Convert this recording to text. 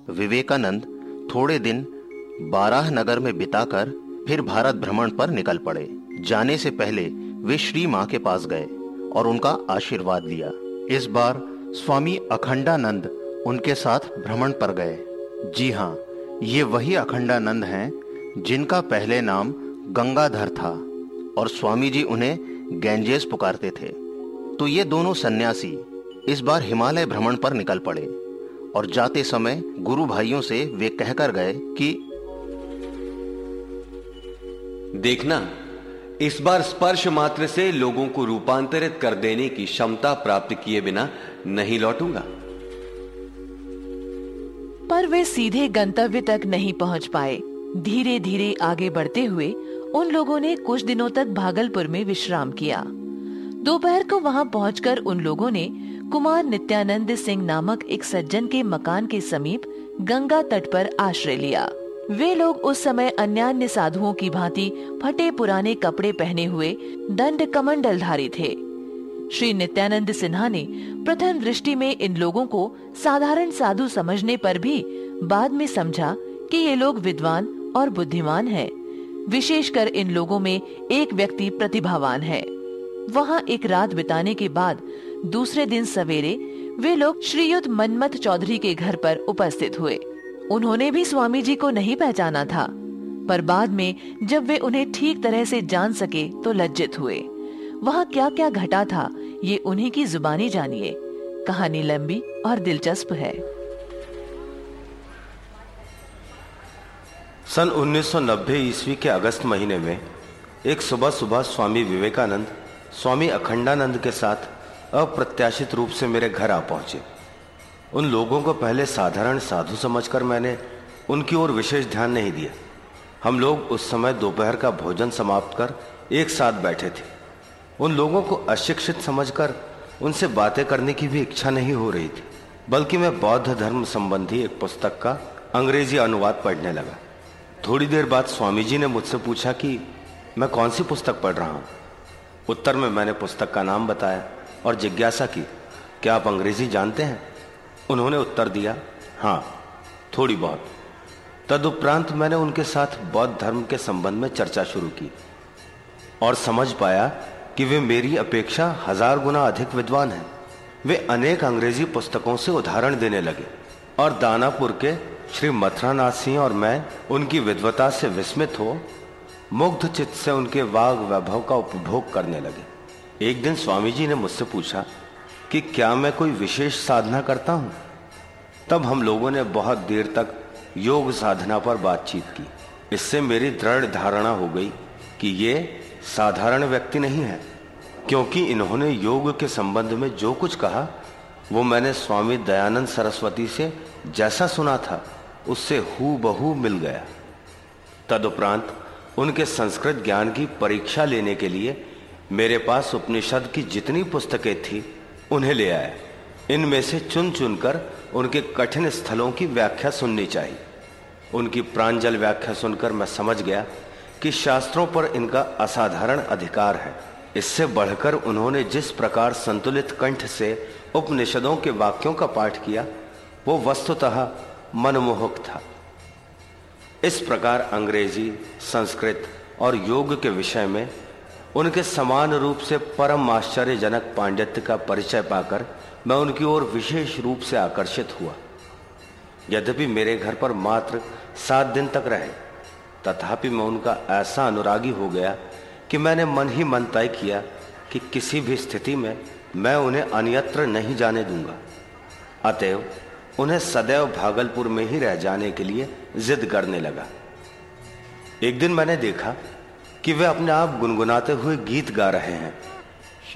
विवेकानंद थोड़े दिन बाराह नगर में बिताकर फिर भारत भ्रमण पर निकल पड़े। जाने से पहले वे श्री मां के पास गए और उनका आशीर्वाद लिया। इस बार स्वामी अखंडानंद उनके साथ भ्रमण पर गए। जी हाँ, ये वही अखंडानंद हैं जिनका पहले नाम गंगाधर था और स्वामी जी उन्हें गैंजेस पुकारते थे। तो ये दोनों सन्यासी इस बार हिमालय भ्रमण पर निकल पड़े और जाते समय गुरु भाइयों से वे कहकर गए कि देखना, इस बार स्पर्श मात्र से लोगों को रूपांतरित कर देने की क्षमता प्राप्त किए बिना नहीं लौटूंगा। पर वे सीधे गंतव्य तक नहीं पहुंच पाए। धीरे धीरे आगे बढ़ते हुए उन लोगों ने कुछ दिनों तक भागलपुर में विश्राम किया। दोपहर को वहां पहुंचकर उन लोगों ने कुमार नित्यानंद सिंह नामक एक सज्जन के मकान के समीप गंगा तट पर आश्रय लिया। वे लोग उस समय अन्यान्य साधुओं की भांति फटे पुराने कपड़े पहने हुए दंड कमंडलधारी थे। श्री नित्यानंद सिन्हा ने प्रथम दृष्टि में इन लोगों को साधारण साधु समझने पर भी बाद में समझा कि ये लोग विद्वान और बुद्धिमान हैं। विशेषकर इन लोगों में एक व्यक्ति प्रतिभावान है। वहां एक रात बिताने के बाद दूसरे दिन सवेरे वे लोग श्रीयुत मनमथ चौधरी के घर पर उपस्थित हुए। उन्होंने भी स्वामी जी को नहीं पहचाना था, पर बाद में जब वे उन्हें ठीक तरह से जान सके तो लज्जित हुए। वहाँ क्या क्या घटा था ये उन्हीं की जुबानी जानिए। कहानी लंबी और दिलचस्प है। सन 1990 ईस्वी के अगस्त महीने में एक सुबह सुबह स्वामी विवेकानंद स्वामी अखंडानंद के साथ अप्रत्याशित रूप से मेरे घर आ पहुंचे। उन लोगों को पहले साधारण साधु समझकर मैंने उनकी ओर विशेष ध्यान नहीं दिया। हम लोग उस समय दोपहर का भोजन समाप्त कर एक साथ बैठे थे। उन लोगों को अशिक्षित समझकर उनसे बातें करने की भी इच्छा नहीं हो रही थी, बल्कि मैं बौद्ध धर्म संबंधी एक पुस्तक का अंग्रेजी अनुवाद पढ़ने लगा। थोड़ी देर बाद स्वामी जी ने मुझसे पूछा कि मैं कौन सी पुस्तक पढ़ रहा हूँ। उत्तर में मैंने पुस्तक का नाम बताया और जिज्ञासा की, क्या आप अंग्रेजी जानते हैं? उन्होंने उत्तर दिया, हाँ, थोड़ी बहुत। तदुपरांत मैंने उनके साथ बौद्ध धर्म के संबंध में चर्चा शुरू की और समझ पाया कि वे मेरी अपेक्षा 1000 गुना अधिक विद्वान हैं। वे अनेक अंग्रेजी पुस्तकों से उदाहरण देने लगे और दानापुर के श्री मथुरानाथ सिंह और मैं उनकी विद्वता से विस्मित हो मुग्ध चित्त से उनके वाग वैभव का उपभोग करने लगे। एक दिन स्वामी जी ने मुझसे पूछा कि क्या मैं कोई विशेष साधना करता हूं। तब हम लोगों ने बहुत देर तक योग साधना पर बातचीत की। इससे मेरी दृढ़ धारणा हो गई कि ये साधारण व्यक्ति नहीं है, क्योंकि इन्होंने योग के संबंध में जो कुछ कहा वो मैंने स्वामी दयानंद सरस्वती से जैसा सुना था उससे हूबहू मिल गया। तदुपरांत उनके संस्कृत ज्ञान की परीक्षा लेने के लिए मेरे पास उपनिषद की जितनी पुस्तकें थी उन्हें ले आया। इनमें से चुन चुनकर उनके कठिन स्थलों की व्याख्या सुननी चाहिए। उनकी प्रांजल व्याख्या सुनकर मैं समझ गया कि शास्त्रों पर इनका असाधारण अधिकार है। इससे बढ़कर उन्होंने जिस प्रकार संतुलित कंठ से उपनिषदों के वाक्यों का पाठ किया वो वस्तुतः मनमोहक था। इस प्रकार अंग्रेजी, संस्कृत और योग के विषय में उनके समान रूप से परम आश्चर्यजनक पांडित्य का परिचय पाकर मैं उनकी ओर विशेष रूप से आकर्षित हुआ। यद्यपि मेरे घर पर मात्र 7 दिन तक रहे, तथापि मैं उनका ऐसा अनुरागी हो गया कि मैंने मन ही मन तय किया कि किसी भी स्थिति में मैं उन्हें अन्यत्र नहीं जाने दूंगा। अतएव उन्हें सदैव भागलपुर में ही रह जाने के लिए जिद करने लगा। एक दिन मैंने देखा कि वे अपने आप गुनगुनाते हुए गीत गा रहे हैं।